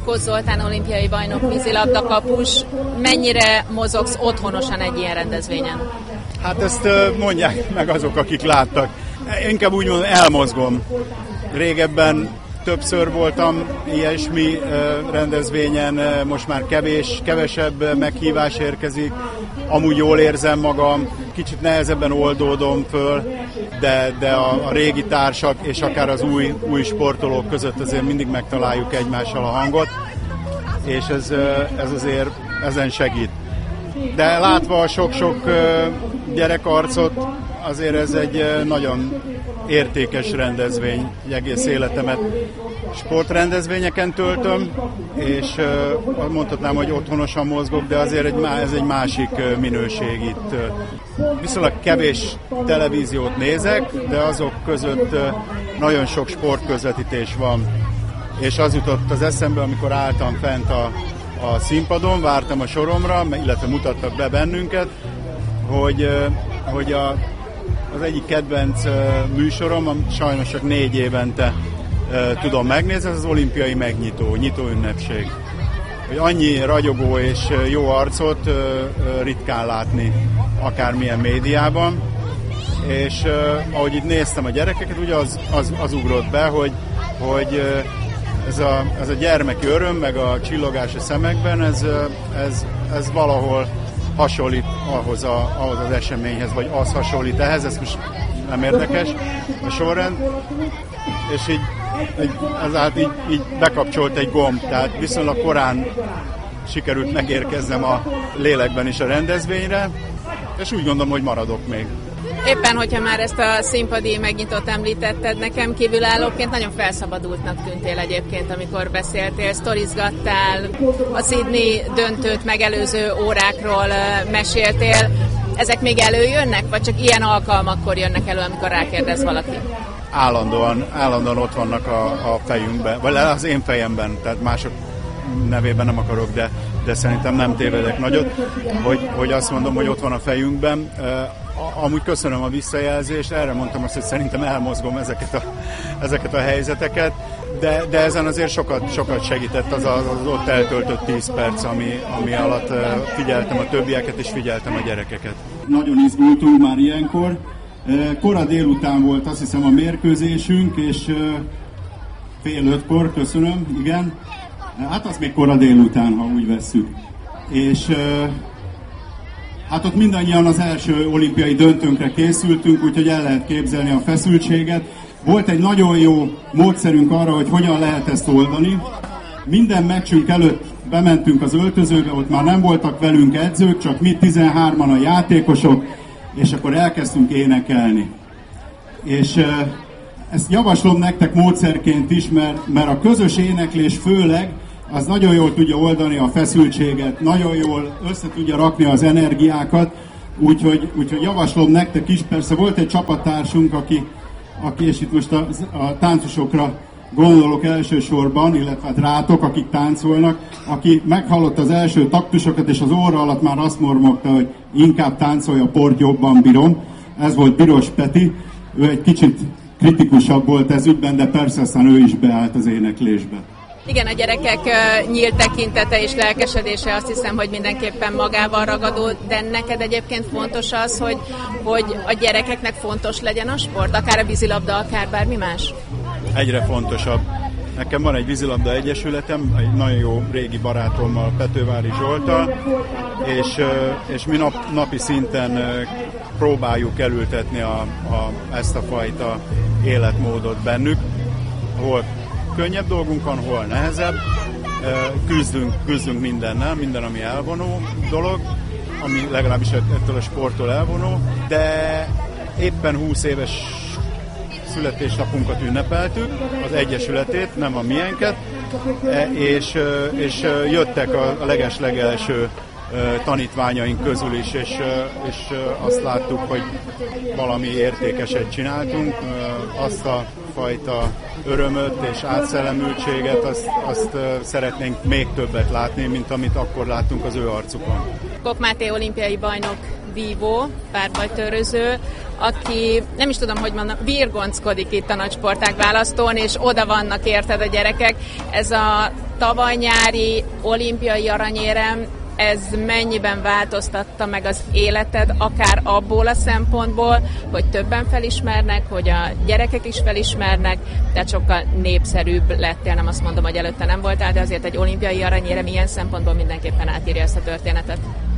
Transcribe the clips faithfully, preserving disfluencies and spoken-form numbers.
Kós Zoltán olimpiai bajnok vízilabda kapus, mennyire mozogsz otthonosan egy ilyen rendezvényen? Hát ezt mondják meg azok, akik láttak. Inkább úgy mondom, elmozgom. Régebben többször voltam ilyesmi rendezvényen, most már kevés, kevesebb meghívás érkezik. Amúgy jól érzem magam, kicsit nehezebben oldódom föl, de, de a, a régi társak és akár az új, új sportolók között azért mindig megtaláljuk egymással a hangot, és ez, ez azért ezen segít. De látva a sok-sok gyerekarcot, azért ez egy nagyon értékes rendezvény, egész életemet sportrendezvényeken töltöm, és mondhatnám, hogy otthonosan mozgok, de azért egy, ez egy másik minőség itt. Viszonylag kevés televíziót nézek, de azok között nagyon sok sportközvetítés van. És az jutott az eszembe, amikor álltam fent a, a színpadon, vártam a soromra, illetve mutattak be bennünket, hogy, hogy a, az egyik kedvenc műsorom, amit sajnos csak négy évente tudom megnézni, ez az olimpiai megnyitó, nyitóünnepség. Hogy annyi ragyogó és jó arcot ritkán látni akármilyen médiában, és ahogy itt néztem a gyerekeket, ugye az, az, az ugrott be, hogy, hogy ez, a, ez a gyermeki öröm, meg a csillogás a szemekben, ez, ez, ez valahol hasonlít ahhoz, a, ahhoz az eseményhez, vagy az hasonlít ehhez, ez most nem érdekes a sorrend, és így, így ezáltal így, így bekapcsolt egy gomb, tehát viszonylag korán sikerült megérkeznem a lélekben is a rendezvényre, és úgy gondolom, hogy maradok még. Éppen, hogyha már ezt a színpadi megnyitót említetted, nekem kívülállóként nagyon felszabadultnak tűntél egyébként, amikor beszéltél, sztorizgattál, a Sydney döntőt megelőző órákról meséltél. Ezek még előjönnek, vagy csak ilyen alkalmakkor jönnek elő, amikor rákérdez valaki? Állandóan, állandóan ott vannak a, a fejünkben, vagy az én fejemben, tehát mások nevében nem akarok, de, de szerintem nem tévedek nagyot, hogy, hogy azt mondom, hogy ott van a fejünkben. Amúgy köszönöm a visszajelzést, erre mondtam azt, hogy szerintem elmozgom ezeket a, ezeket a helyzeteket, de, de ezen azért sokat, sokat segített az, az, az ott eltöltött tíz perc, ami, ami alatt figyeltem a többieket és figyeltem a gyerekeket. Nagyon izgultunk már ilyenkor. Kora délután volt, azt hiszem, a mérkőzésünk, és fél ötkor, köszönöm, igen. Hát az még kora délután, ha úgy vesszük. És hát ott mindannyian az első olimpiai döntőnkre készültünk, úgyhogy el lehet képzelni a feszültséget. Volt egy nagyon jó módszerünk arra, hogy hogyan lehet ezt oldani. Minden meccsünk előtt bementünk az öltözőbe, ott már nem voltak velünk edzők, csak mi tizenhárman a játékosok, és akkor elkezdtünk énekelni. És ezt javaslom nektek módszerként is, mert, mert a közös éneklés főleg az nagyon jól tudja oldani a feszültséget, nagyon jól össze tudja rakni az energiákat, úgyhogy, úgyhogy javaslom nektek is. Persze volt egy csapattársunk, aki, aki és itt most a, a táncosokra gondolok elsősorban, illetve hát rátok, akik táncolnak, aki meghallott az első taktusokat, és az óra alatt már azt mormogta, hogy inkább táncolja, port jobban bírom. Ez volt Biros Peti, ő egy kicsit kritikusabb volt ez ügyben, de persze aztán ő is beállt az éneklésbe. Igen, a gyerekek nyílt tekintete és lelkesedése azt hiszem, hogy mindenképpen magával ragadó, de neked egyébként fontos az, hogy, hogy a gyerekeknek fontos legyen a sport, akár a vízilabda, akár bármi más? Egyre fontosabb. Nekem van egy vízilabda egyesületem, egy nagyon jó régi barátommal, Petővári Zsolttal, és, és mi nap, napi szinten próbáljuk elültetni a, a, ezt a fajta életmódot bennük. Hol könnyebb dolgunk van, hol nehezebb. Küzdünk, küzdünk mindennel, minden, ami elvonó dolog, ami legalábbis ettől a sporttól elvonó, de éppen húsz éves születésnapunkat ünnepeltük, az egyesületét, nem a miénket, és, és jöttek a leges-legelső tanítványaink közül is, és, és azt láttuk, hogy valami értékeset csináltunk, azt a fajta örömöt és átszellemültséget, azt, azt szeretnénk még többet látni, mint amit akkor láttunk az ő arcukon. Kok Máté olimpiai bajnok vívó, párbajtőröző, aki nem is tudom, hogy mondom, virgonckodik itt a nagysportág választón, és oda vannak érted a gyerekek. Ez a tavaly nyári olimpiai aranyérem, ez mennyiben változtatta meg az életed, akár abból a szempontból, hogy többen felismernek, hogy a gyerekek is felismernek, tehát sokkal népszerűbb lettél, nem azt mondom, hogy előtte nem voltál, de azért egy olimpiai aranyérem ilyen szempontból mindenképpen átírja ezt a történetet.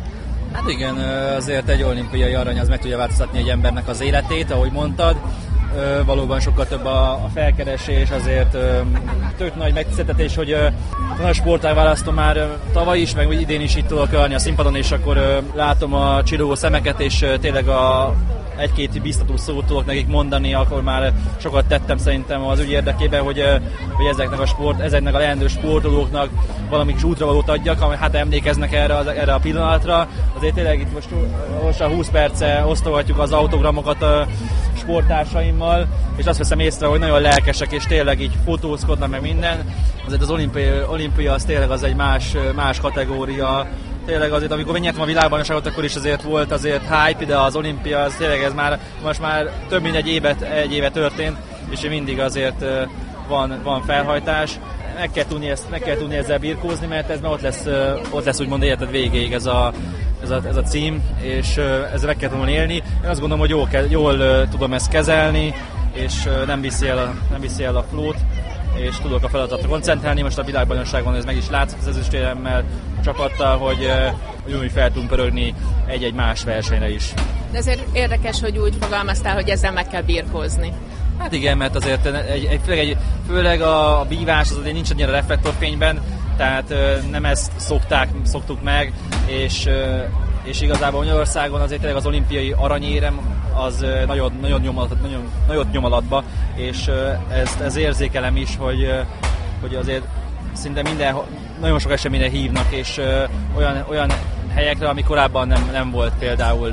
Hát igen, azért egy olimpiai arany az meg tudja változtatni egy embernek az életét, ahogy mondtad. Valóban sokkal több a felkeresés, azért tök nagy megtiszteltetés, hogy a nagy sportág választom már tavaly is, meg idén is itt tudok állni a színpadon, és akkor látom a csillogó szemeket, és tényleg a egy-két biztató szót tudok nekik mondani, akkor már sokat tettem szerintem az ügy érdekében, hogy, hogy ezeknek a sport, ezeknek a leendő sportolóknak valami kis útravalót adjak, ami hát emlékeznek erre, az, erre a pillanatra. Azért tényleg itt most, most a húsz perce osztogatjuk az autogramokat a sporttársaimmal, és azt veszem észre, hogy nagyon lelkesek, és tényleg így fotózkodnak meg minden. Azért az olimpia, olimpia az tényleg az egy más, más kategória. Tényleg azért, amikor megnyertem a világbajnokságot, akkor is azért volt azért hype, de az olimpia az tényleg ez már, most már több mint egy évet, egy éve történt, és mindig azért van, van felhajtás. Meg kell tudni, ezt, meg kell tudni ezzel birkózni, mert ez már ott lesz, ott lesz úgymond életed végéig ez a, ez a, ez a cím, és ezzel meg kell tudni élni. Én azt gondolom, hogy jól, jól tudom ezt kezelni, és nem viszi el a, nem viszi el a flót, és tudok a feladatra koncentrálni. Most a világbajnokságon ez meg is látszik az ezüstéremmel a csapattal, hogy, hogy úgy fel tudunk pörögni egy-egy más versenyre is. De azért érdekes, hogy úgy fogalmaztál, hogy ezzel meg kell birkózni. Hát igen, mert azért egy, egy, főleg, egy, főleg a, a bívás az azért nincs annyira reflektorfényben, tehát nem ezt szokták, szoktuk meg, és, és igazából Magyarországon azért tényleg az olimpiai aranyérem az nagyon, nagyon, nyom, nagyon nagyot nyom alatba, és ezt, ez érzékelem is, hogy, hogy azért szinte minden, nagyon sok eseményre hívnak, és olyan, olyan helyekre, ami korábban nem, nem volt például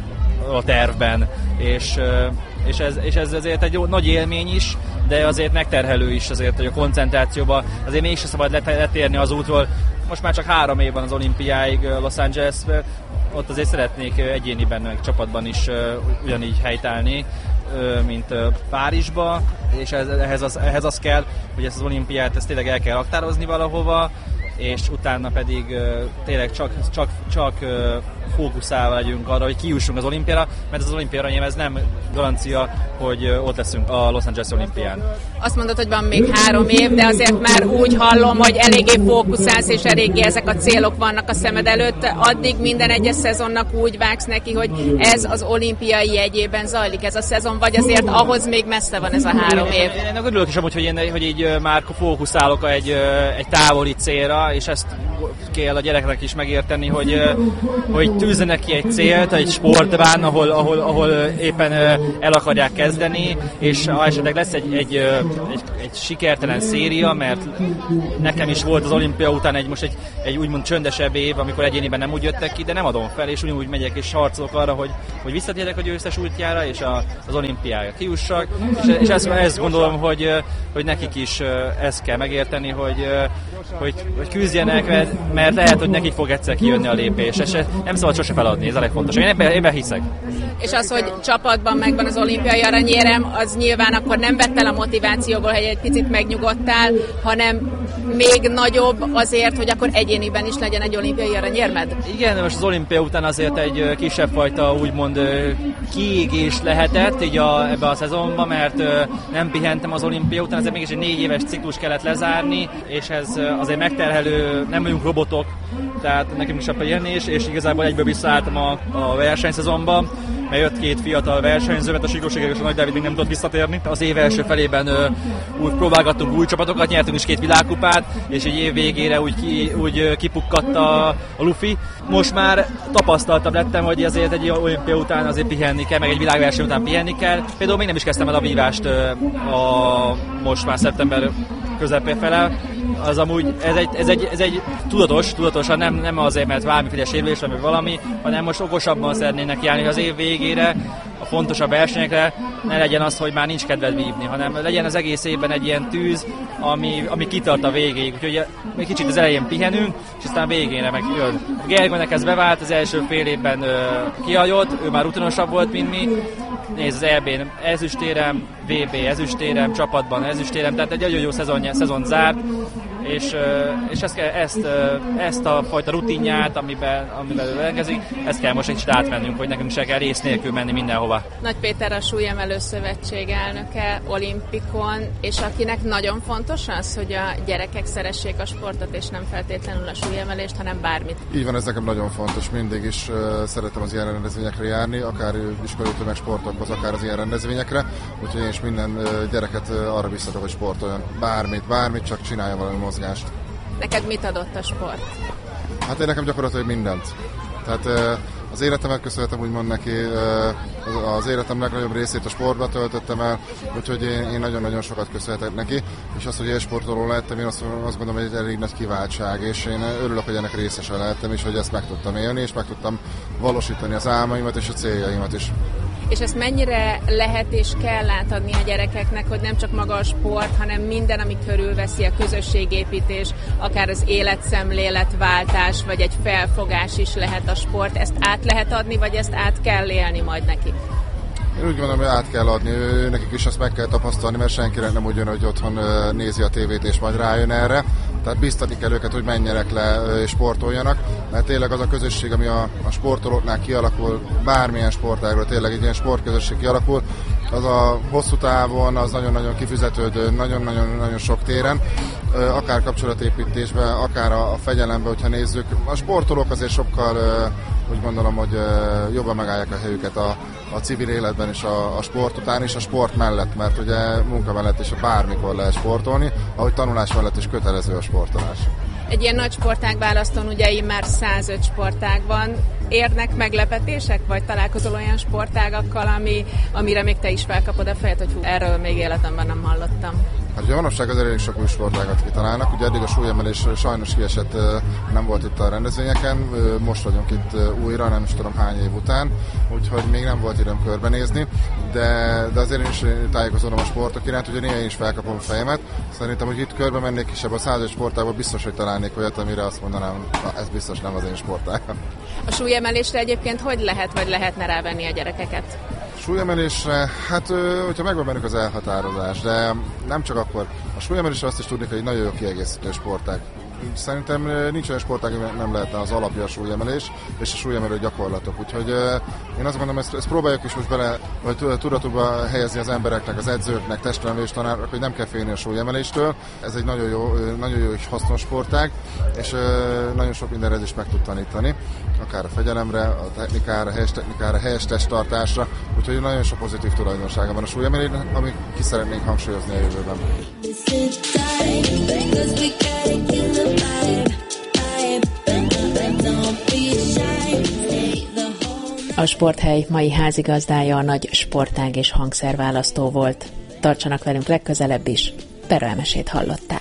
a tervben, és, és, ez, és ez azért egy jó, nagy élmény is, de azért megterhelő is azért, hogy a koncentrációba azért mégsem szabad letérni az útról. Most már csak három év van az olimpiáig Los Angelesben, ott azért szeretnék egyéniben, meg csapatban is ugyanígy helytállni, mint Párizsba, és ehhez az, ehhez az kell, hogy ezt az olimpiát ezt tényleg el kell raktározni valahova, és utána pedig uh, tényleg csak, csak, csak uh, fókuszálva legyünk arra, hogy kijussunk az olimpiára, mert az olimpia aranyérem ez nem garancia, hogy uh, ott leszünk a Los Angeles olimpián. Azt mondod, hogy van még három év, de azért már úgy hallom, hogy eléggé fókuszálsz, és eléggé ezek a célok vannak a szemed előtt. Addig minden egyes szezonnak úgy vágsz neki, hogy ez az olimpiai jegyében zajlik ez a szezon, vagy azért ahhoz még messze van ez a három év? Én, én örülök is amúgy, hogy, én, hogy így már fókuszálok egy, egy távoli célra, és ezt kell a gyereknek is megérteni, hogy, hogy tűzzenek ki egy célt, egy sportbán, ahol, ahol, ahol éppen el akarják kezdeni, és ha esetleg lesz egy, egy, egy, egy sikertelen széria, mert nekem is volt az olimpia után egy, most egy, egy úgymond csöndesebb év, amikor egyéniben nem úgy jöttek ki, de nem adom fel, és ugyanúgy megyek és harcolok arra, hogy, hogy visszatérjek a győztes útjára, és a, az olimpiára kijussak, és, és ezt, ezt gondolom, hogy, hogy nekik is ezt kell megérteni, hogy, hogy, hogy küzdjenek, mert, mert lehet, hogy nekik fog egyszer kijönni a lépés, és nem szabad sose feladni, ez a legfontosabb. Én ebben, ebben hiszek. És az, hogy csapatban megvan az olimpiai aranyérem, az nyilván akkor nem vett el a motivációból, hogy egy picit megnyugodtál, hanem még nagyobb azért, hogy akkor egyéniben is legyen egy olimpiai aranyérmed? Igen, de most az olimpia után azért egy kisebb fajta úgymond kiégés lehetett így a, ebbe a szezonban, mert nem pihentem az olimpia után, azért mégis egy négy éves ciklus kellett lezárni, és ez azért megterhelő, nem vagyunk robotok, tehát nekem is a pihenés, és igazából egyből visszaálltam a, a versenyszezonba, mert jött két fiatal versenyző, mert a Siklóségek és a Nagy Dávid még nem tudott visszatérni. Az év első felében ö, úgy próbálgattunk új csapatokat, nyertünk is két világkupát, és egy év végére úgy, ki, úgy kipukkadt a, a lufi. Most már tapasztaltabb lettem, hogy azért egy olimpia után azért pihenni kell, meg egy világverseny után pihenni kell. Például még nem is kezdtem el a vívást ö, a, most már szeptember közepén fele. Az amúgy, ez egy, ez egy, ez egy tudatos, tudatosan nem, nem azért, mert valamiféle sérülés vagy valami, hanem most okosabban szeretnének járni, hogy az év végére, a fontosabb versenyekre ne legyen az, hogy már nincs kedved vívni, hanem legyen az egész évben egy ilyen tűz, ami, ami kitart a végéig. Úgyhogy még kicsit az elején pihenünk, és aztán végére meg jön. Gergőnek ez bevált, az első fél évben uh, kihagyott, ő már rutinosabb volt, mint mi, néz az é bén ezüstérem, vé bé ezüstérem, csapatban ezüstérem, tehát egy nagyon jó szezon, szezon zárt, és, és ezt, ezt, ezt a fajta rutinját, amiben, amiben rendelkezik, ezt kell most egy kicsit átvennünk, hogy nekünk se kell rész nélkül menni mindenhova. Nagy Péter a Súlyemelő Szövetség elnöke olimpikon, és akinek nagyon fontos az, hogy a gyerekek szeressék a sportot, és nem feltétlenül a súlyemelést, hanem bármit. Így van, ez nekem nagyon fontos. Mindig is uh, szeretem az ilyen rendezvényekre járni, akár iskolai tömegsportokhoz, akár az ilyen rendezvényekre, úgyhogy én is minden uh, gyereket uh, arra biztatok, hogy sportoljon. Bármit, bármit, csak csinálja valami mozgást. Neked mit adott a sport? Hát én nekem gyakorlatilag mindent. Tehát uh, az életemet köszönhetem úgymond neki, uh, az életem legnagyobb részét a sportba töltöttem el, úgyhogy én, én nagyon-nagyon sokat köszönhetek neki, és az, hogy élsportoló lettem, én azt, azt gondolom, hogy egy elég nagy kiváltság, és én örülök, hogy ennek részese lehettem, és hogy ezt meg tudtam élni, és meg tudtam valósítani az álmaimat és a céljaimat is. És ezt mennyire lehet és kell átadni a gyerekeknek, hogy nem csak maga a sport, hanem minden, ami körülveszi, a közösségépítés, akár az életszemléletváltás, vagy egy felfogás is lehet a sport. Ezt át lehet adni, vagy ezt át kell élni majd nekik? Én úgy gondolom, hogy át kell adni, ő, nekik is azt meg kell tapasztalni, mert senkinek nem úgy jön, hogy otthon nézi a tévét és majd rájön erre. Tehát biztatni kell őket, hogy menjenek le és sportoljanak, mert tényleg az a közösség, ami a, a sportolóknál kialakul, bármilyen sportágról tényleg egy ilyen sportközösség kialakul, az a hosszú távon, az nagyon-nagyon kifizetődő, nagyon-nagyon sok téren, akár kapcsolatépítésben, akár a, a fegyelemben, hogyha nézzük. A sportolók azért sokkal, úgy gondolom, hogy jobban megállják a helyüket a, a civil életben és a, a sport után is, a sport mellett, mert ugye munka mellett is bármikor lehet sportolni, ahogy tanulás mellett is kötelező a sportolás. Egy ilyen nagy sportágválasztón ugye immár százöt sportág van. Érnek meglepetések, vagy találkozol olyan sportágakkal, ami, amire még te is felkapod a fejet, hogy hú, erről még életemben nem hallottam? Hát ugye manapság az elég sok új sportágat kitalálnak, ugye eddig a súlyemelés sajnos kiesett, nem volt itt a rendezvényeken, most vagyunk itt újra, nem is tudom hány év után, úgyhogy még nem volt időm körbenézni, de, de azért én is tájékozódom a sportok iránt, ugye néha én is felkapom a fejemet. Szerintem, hogy itt körbe mennék és ebben a százöt sportágban biztos, hogy találnék olyat, amire azt mondanám, na, ez biztos nem az én sportágam. A súlyemelésre egyébként hogy lehet, vagy lehetne rávenni a gyerekeket? Súlyemelésre, hát hogyha megvan bennük az elhatározás, de nem csak akkor. A súlyemelésre azt is tudni, hogy egy nagyon jó kiegészítő sportág. Szerintem nincs olyan sportág, hogy nem lehetne az alapja a súlyemelés és a súlyemelő gyakorlatok. Úgyhogy én azt gondolom, ezt, ezt próbáljuk is most bele, vagy tudatukba helyezni az embereknek, az edzőknek, testnevelés tanárok, hogy nem kell félni a súlyemeléstől. Ez egy nagyon jó, nagyon jó és hasznos sportág, és nagyon sok mindenre is meg tud tanítani. Akár a fegyelemre, a technikára, a helyes technikára, a helyes testtartásra. Úgyhogy nagyon sok pozitív tulajdonsága van a súlyemelésnek, amit ki szeretnénk hangsúlyozni a jövőben. A Sporthely mai házigazdája a nagy sportág és hangszerválasztó volt. Tartsanak velünk legközelebb is, Pero Emesét hallották.